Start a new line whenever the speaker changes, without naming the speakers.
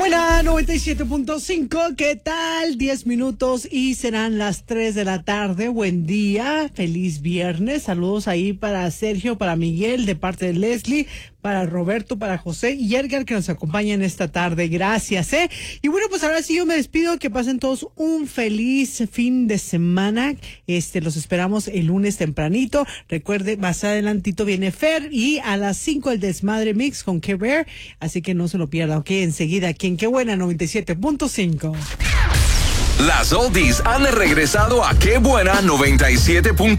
buena 97.5, ¿qué tal? 10 minutos y serán las 3 de la tarde. Buen día, feliz viernes. Saludos ahí para Sergio, para Miguel, de parte de Leslie, para Roberto, para José y Edgar, que nos acompañan esta tarde. Gracias, ¿eh? Y bueno, pues ahora sí yo me despido. Que pasen todos un feliz fin de semana. Los esperamos el lunes tempranito. Recuerde, más adelantito viene Fer y a las 5 el Desmadre Mix con K-Bear. Así que no se lo pierda, ¿ok? Enseguida aquí en Qué Buena 97.5.
Las oldies han regresado a Qué Buena 97.5.